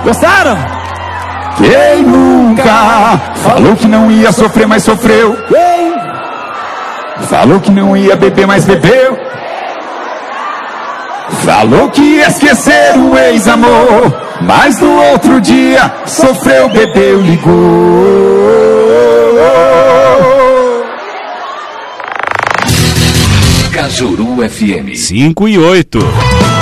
Gostaram? Quem nunca falou que não ia sofrer, mas sofreu? Quem? Falou que não ia beber, mas bebeu? Falou que ia esquecer o ex-amor, mas no outro dia sofreu, bebeu, ligou. Cajuru FM 5 e 8.